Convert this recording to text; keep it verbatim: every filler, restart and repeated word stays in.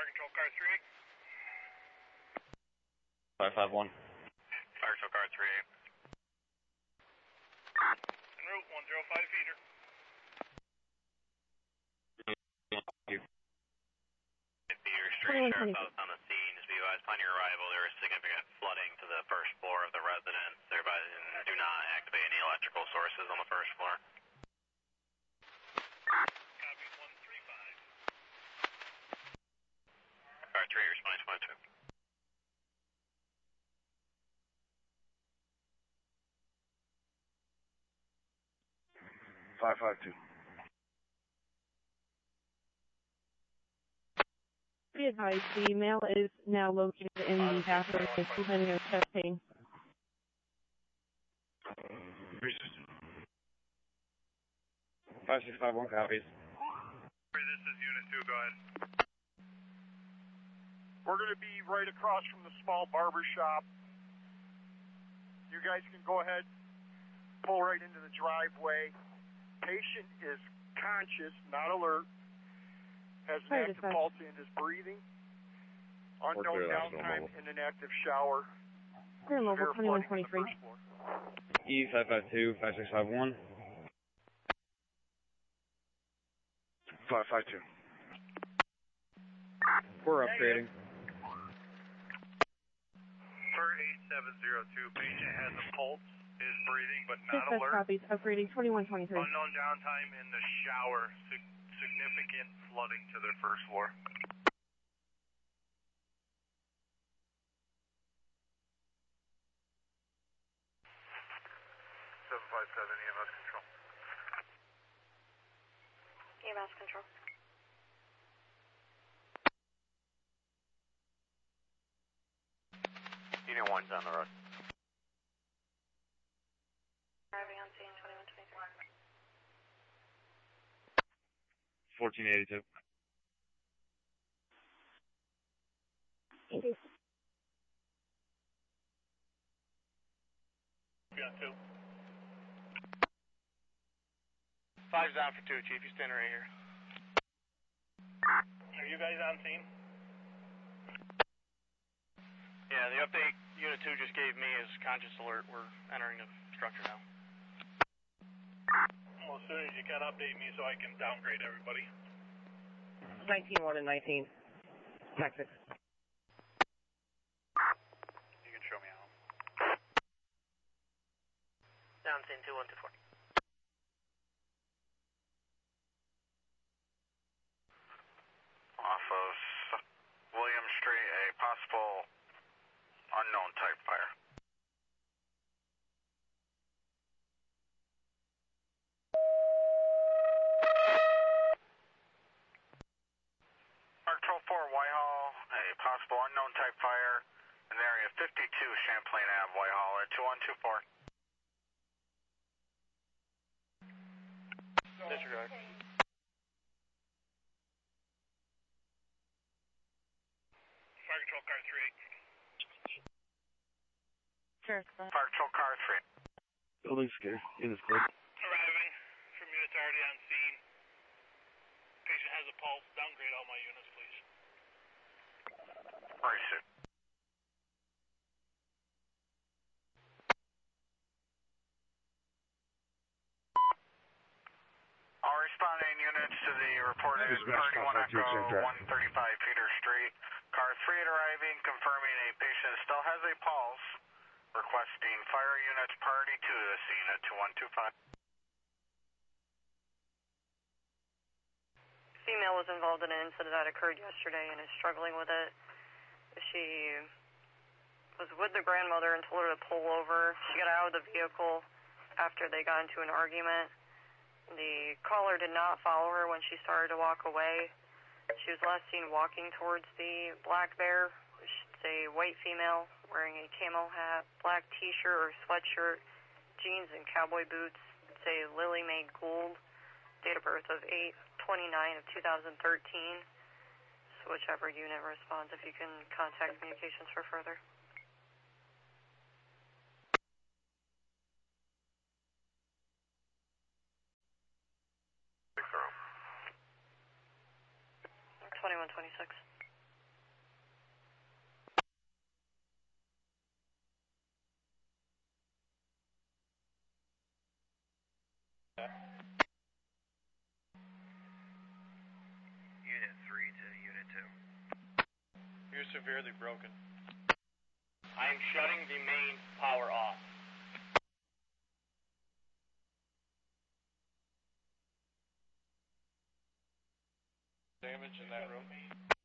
Fire control car three eight. five five one. Fire control car three eight. En route one zero five feeder. Feeder Street, Sheriff's Office on the scene. Just be advised, upon your arrival, there is significant flooding to the first floor of the residence. Thereby, do not activate any electrical sources on the first floor. Copy one three five. Car three, responding to one two. five five two. Be advised, the male is now located in the bathroom and complaining of chest pain. five six five one copies. This is Unit two, go ahead. We're going to be right across from the small barber shop. You guys can go ahead, pull right into the driveway. Patient is conscious, not alert. Has an Right, active dispatch. pulse and is breathing. Unknown downtime in an active shower. Clear and local Severe twenty-one flooding in the twenty-three. first floor. E five five two five six five one. five five two. We're upgrading. Per eight seven zero two, patient has a pulse, is breathing but not Dispatch alert. copies, upgrading twenty-one twenty-three. Unknown downtime in the shower. Sig- significant flooding to their first floor. seven five seven E M S control. E M S control. Unit one's on the road. Arriving on scene twenty-one twenty-three. fourteen eighty-two. Got two. Five's down for two, Chief. You stand right here. Are you guys on scene? Yeah, the update Unit two just gave me is conscious alert. We're entering the structure now. Well, as soon as you can update me so I can downgrade everybody. nineteen one and nineteen. Texas. You can show me how. Down scene two one two four. Off of William Street, a possible unknown type fire. Control four, Whitehall, a possible unknown type fire in area fifty-two Champlain Avenue, Whitehall, at two one two four. Disregard. Fire control car three eight. Sure. Fire Control Car three. Building's clear. Unit's clear. Arriving from units already on scene. Patient has a pulse. Downgrade all my units, please. Where is it? All responding units to the reported thirty-one Echo one thirty-five Peter Street. Car three eight arriving, confirming a patient still has a pulse. Requesting fire units priority to the scene at two one two five. Female was involved in an incident that occurred yesterday and is struggling with it. She was with the grandmother and told her to pull over. She got out of the vehicle after they got into an argument. The caller did not follow her when she started to walk away. She was last seen walking towards the Black Bear. It's a white female wearing a camo hat, black t-shirt or sweatshirt, jeans and cowboy boots. It's a Lily Mae Gould, date of birth of eight twenty-nine of two thousand thirteen. So whichever unit responds, if you can contact communications for further. twenty-one twenty-six. Unit three to Unit two. You're severely broken. I am shutting the main power off. Damage in that room.